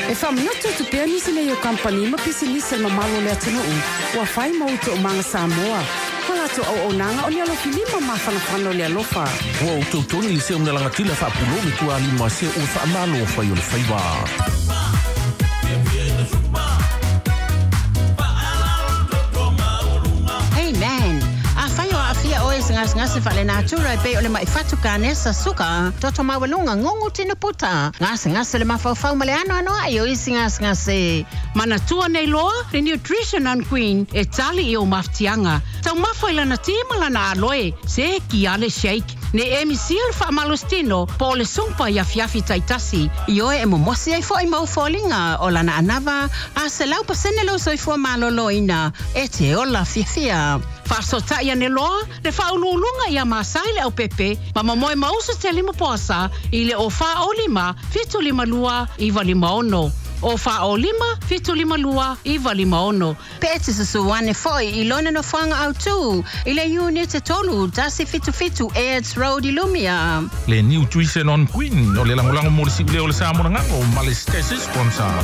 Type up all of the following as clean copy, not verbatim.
E whamiotu tu pia nisi le yo kampani ma pisi nisi ma malo le atinu u. Wa whai mautu o manga Samoa. Hala tu au onanga o le alofi lima ma whanawhana o le alofa. Wa o tautoni li se o mnalanga tila whapulo mi tua lima se o whaamalo o whai o le whaiwa. Hey man, a whai o a fia oe ngasi whale nā tura e pe o le mai whatu ka nesa suka toto mawalunga ngongu tino puta. Ngasi le mawhau ma le ano ai o isi ngasi. Mana tua nei loa, le Nutrition and Queen e tali i o maftianga. Tau mawhai lana tima lana aloe, se ki ale shake. Ne e misiel whaamalostino po le sumpa ia fiafi taitasi. I oe e momosi ai fo i mau fōlinga o lana anava a se lau pasene lo soi fua maloloina e te ola fiafia. Whaasota ia ne loa, le whaululunga ia masai le au pepe, ma mamoe mausa te lima poasa i le o wha o lima, fitu lima lua, iwa lima ono. O wha o lima, fitu lima lua, iwa lima ono. Pete susuwane foi i lona no whanga au tu, i le unit e tolu, tasi fitu Aids Road i Lumia. Le Nutrition on Queen, o le langolango morisi ule o le Samoa ngango, ma le stesi sponsor.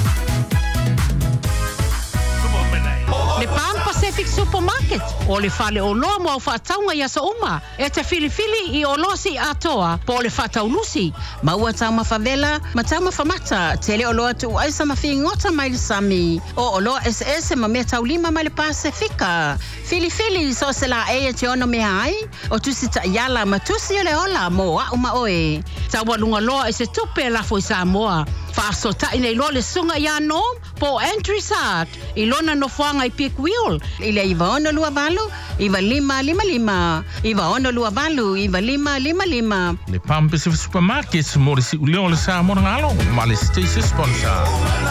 Le Pan Pacific Supermarket, o le whale o loa mo au whaataunga ia sa uma, e te filifili i o losi atoa, po le whaataulusi. Maua tau mawhavela, ma tau mawhamata, tele o loa tu aisa mawhi ngota mai le sami, o loa SS ma mea tau lima mai le Pasifika. Filifili so se la e te ono mea ai, o tusi ta iala ma tusi o le ola mo a uma oe. Tau walunga loa e se tupe lafo i Samoa. Whaasota i nei lo le sunga ia nom, po entry sat, i lona no whanga i pick wheel. Ile iwa ono lua valu, iwa lima. Iwa ono lua valu, iwa lima. Le Pan Pacific Supermarket, morisi ule o le Samoa ngalo, ma le stesi sponsor.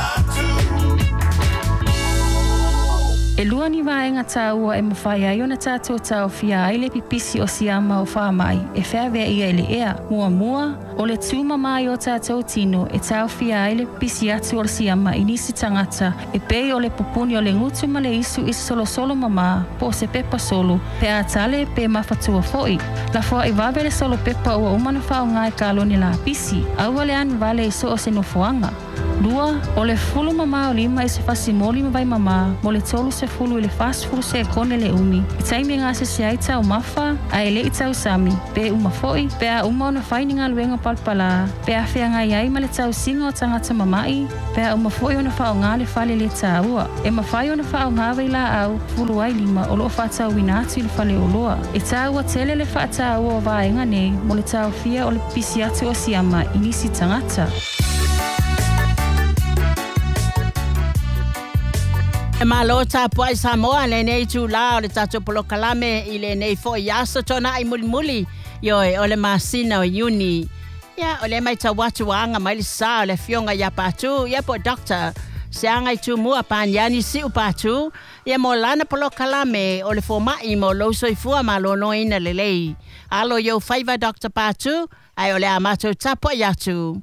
E lua ni vaenga tāua e mawhai ai ona tātou tau fia ai le pipisi o siama o whaamai, e whea ia ele ea, mua, o le tūma mai o tātou tino, e tau fia ai le pipisi atu o le siama i nisi tangata, e pei o le popuni o le ngutu ma le isu i solo mama, po se pepa solo, pe a tale pe mawhatua foi. La fua i vawe le solo pepa ua umana whao ngai kaloni la pisi, aua le anu vale iso o se nofuanga. Lua, o le fulu mama o lima i se fasimoli ma vai mama, mo le tolu se fulu i le fast fulu se kone le umi. I taimi ngase se ai tau mafa, a ele i tau sami, pe uma foi, pe a uma ona whaini ngā luenga palpala, pe a whea ngai ai ma le tau singa o tangata mamai, pe a uma foi ona whao ngā le whale le tāua. E ma whai ona whao ngā wei la au, fulu ai lima, o loo whatau winatu i le whale o loa. E tāua tele le whatau o vaenga nei, mo le tau fia o le pisi atu o siama i nisi tangata. E malo tāpua i Samoa le nei tū la o le tātou polo kalame i le nei fo i aso tona i muli Yoi o le masina o uni. Ya o le mai ta watu anga mai le sa o le fionga ya patu ya po doctor se anga i tu mua panyani si upatu ya mo lana polo kalame o le foma i mo lo so i fua malo no ina lelei. Alo yo faiva doctor patu ai o le amato tapo ya tu.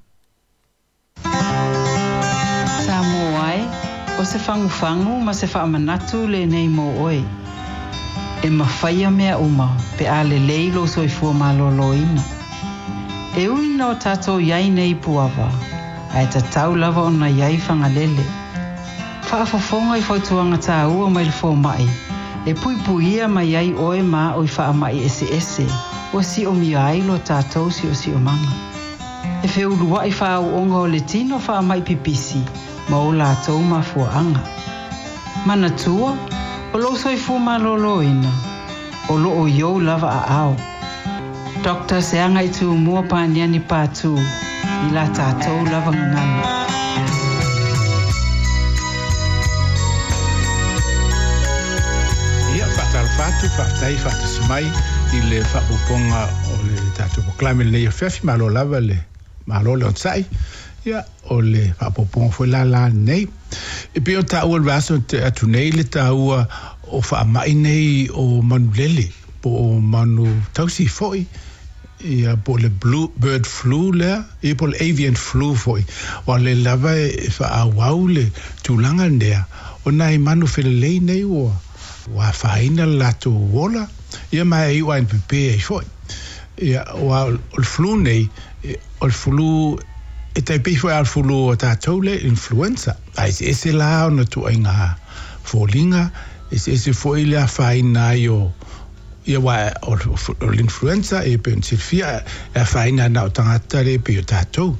O se fangu ma se whaamanatu le nei mo oe. E mawhaia mea uma pe a le leilo so i fua maloloina. E uina o tatou iai nei puawa, a e ta tau lava o na iai whangalele. Whaafafonga i whautuanga tā ua mai le fo mai. E puipuia mai iai oe ma o i whaamai ese. O si o miailo tatou si o si o manga. E whiurua i whaau onga o le tino whaamai pipisi. Ma o la tau ma fuanga. Mana tua, o lo soi fu maloloina, o lo o yo lava a au. Doctor se anga i tu mua paniani patu, i la tātou lava ngana. Ia whaatai whaatasmai, i le whaapoponga o le tātou poklame le ia whiawhi malo lava le malo le onsai. Ia o le whaapoponga foi la nei. E pio tāua le vaso atu nei le tāua o whaamai nei o manulele, po o manu tausi foi. Ia po le bird flu lea, ia po le avian flu foi. O le lava e whaawau le tūlanga nea. O nai manu whelelei nei o wa whaina lato wola. Ia mai e iwa in pepe e foi. Ia o le flu nei, o le flu e tai pei foi al fulu o tātou le influenza. Ai se la o na tu inga fōlinga, se foi le a whaina o ia wa o influenza e pe sifia a whaina na o tangata le pe o tātou.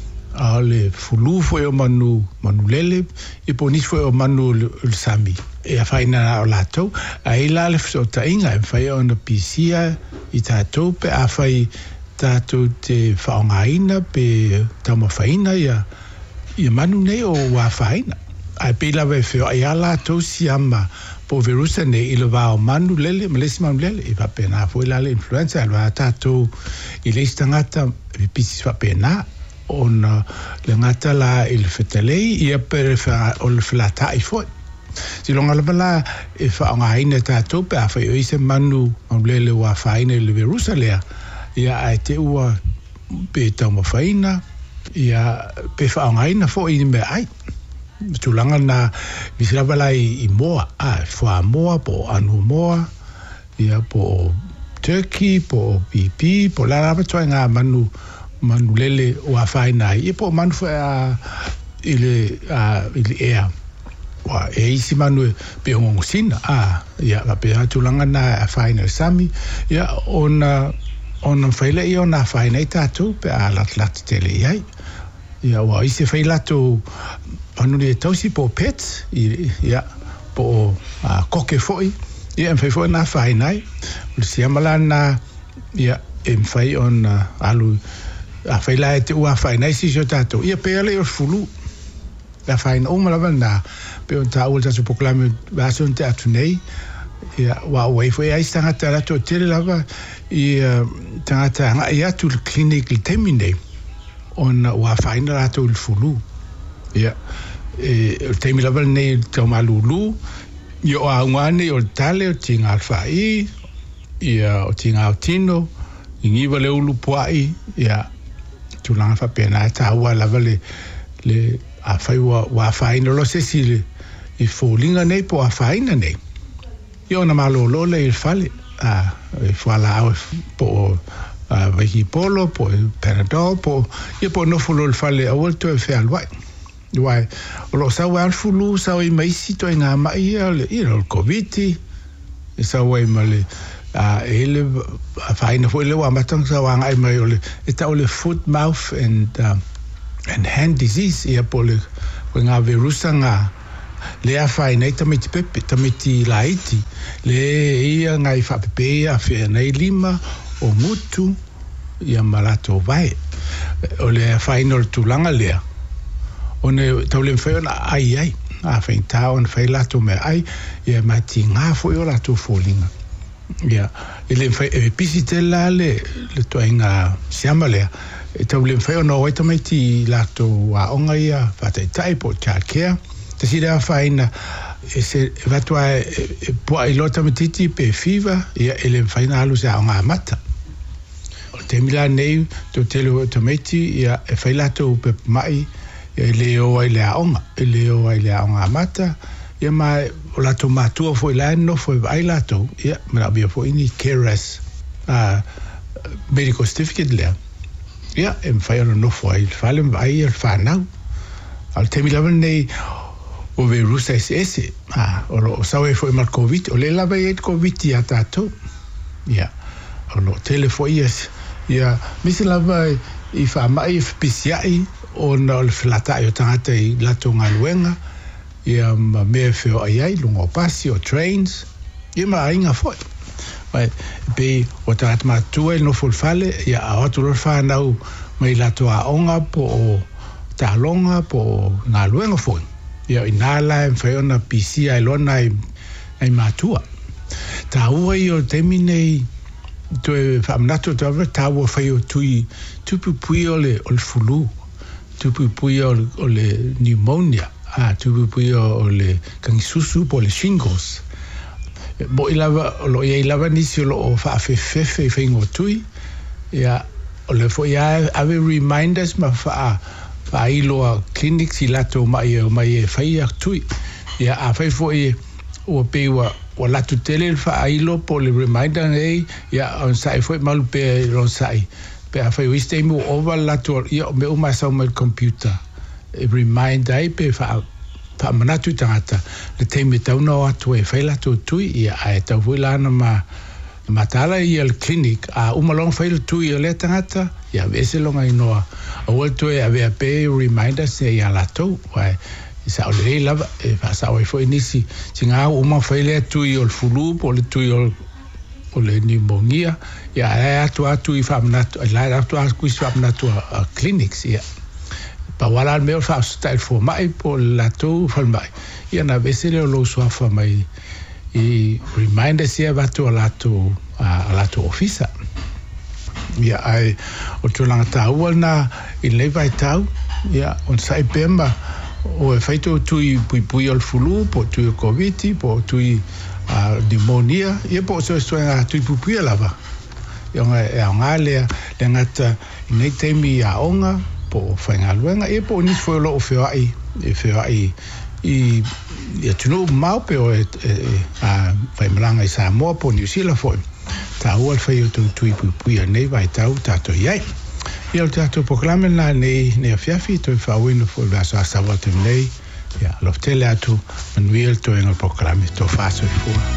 A le fulu foi o manu lele, e ponis foi o manu le sami. E a whaina na o lātou, a e la le o ta inga, e whai o na pisia i tātou, pe a whai tātou te whaongaina, pe tamawhaina ia manu nei o wa whaina. Ai pila ve feo ai ala to siama po virusa ne i le va o manu lele malesi manu lele i va pena foi la le influenza al va tato i le stangata pisi va pena on le ngata la il fetelei i per fa o le flata i foi si longa la bala e fa nga ina tato pe fa i se manu lele wa fa ina le virusa le ia ai te ua pe tamo faina ia pe fa nga ina foi i me ai tulanga na bisirabala i moa fua moa po anu moa ia po turkey po pipi po la toa nga manu lele o a faina i po manu fa ile ea wa e isi manu pe ngongusina ia la pe tulanga na faina sami ia ona faile i ona faina tatu pe lat tele ai ia wa isi faila to anu le tausi po pets ia po koke foi ia fai foi na fai nai se amala na ia fai on alu a fai la te ua fai nai si jotato ia pele o fulu la fai no mala na pe on ta ulta su proclame va son te atunei ia wa wai foi ai stanga tera to tele lava ia tanga ia tu clinic termine on wa fai na to fulu ia o teimi lava nei tau malulu i o aungane o tale o tinga alfai ia o tinga o tino i ngiwa le ulu puai ia tulanga fa pena taua lava le a fai wa faina lo se sile i fōlinga nei po a faina nei i o na malolo le il fale i fuala au po vahi polo po Panadol po i po nofulo il fale a volto e fe alwai Wai, o lo sa wa fulu sa i mai sito nga mai i lo covid sa wa male ele faina foi le wa matang sa wa ngai mai ole eta ole foot mouth and hand disease ia pole nga virusa nga le a faina tamiti pepe tamiti laiti le ia ngai fa pepe a fe nei lima o mutu ia malato vai ole a faina o tulanga lea one taule feo na ai a feinta on fei lato me ai ia mati nga foi o lato fōlinga ia ele fei e pisitela le to inga siamalea taule feo no oi tamiti lato wa onga ia fatai tai po chakea te sira faina ese vatua po ai lota matiti pe fiva ia ele faina alu sa onga mata te mila nei to telo tamiti ia e fei lato pe mai leo ai le aonga mata ia mai o la tomatua foi la no foi ai lato ia ma bia foi ni keras medical certificate le ia em fai no foi falem ai el fanau al temi la nei o virus ss o sawe foi mal covid o le la vai covid ia tato ia o lo telefoi ia misi la vai i fa mai pisiai o na le flata o tangata i lato ngaluenga ia me feo ai lungo pasi o trains ia ma inga foi mai be o tangata matua no fulfale ia a atu lor whanau mai lato a onga po o talonga po ngaluenga foi ia inala e feo na pisi ai lona ai matua ta ua i o teminei to e whamnato ta ua feo tui tupu pui o le fulu tupu pui o le pneumonia tupu pui o le kangisusu po le shingles mo ilava lo ia ilava nisi lo fa fefe fengo tui ia o le fo ia ave reminders ma fa ilo clinics ilato mai fai tui ia a fai fo o pewa o la tutele fa ilo po le reminder ei ia on sai foi mal pe lo sai pe a fai wiste mo over la to ia me uma sa mo computer remind ai pe fa manatu tangata le te me tau no atu e fai la to tui ia ai tau vuila na ma tala ia le clinic a uma long fai le tui le tangata ia vese longa inoa a wolto e ave pe reminder se ia la to wai sa o le lava e fa sa o foi nisi tinga uma fai le tui o fulu po le tui o le pneumonia ia atu I fa manatu la atu ku fa manatu a clinics ia pa wala me fa style for mai po la to for mai ia na vese le lo so fa mai I reminder se va to la to office ia ai o to langa tau na I le vai tau ia on sai pemba o e faito tui pui al fulu po tui covid po tui pneumonia ia po so tui pui lava ia nga le ngata nei temi a onga po whainga luenga e po nis foi lo ai I tunu mau pe o whaimalanga I Samoa po New Zealand foi ta ua whai o tui pui nei vai tau tato iai ia o tato proklame na nei a fiafi toi whawino foi vasa asawa te nei ia loftele atu manuel to enga proklame to faso I fua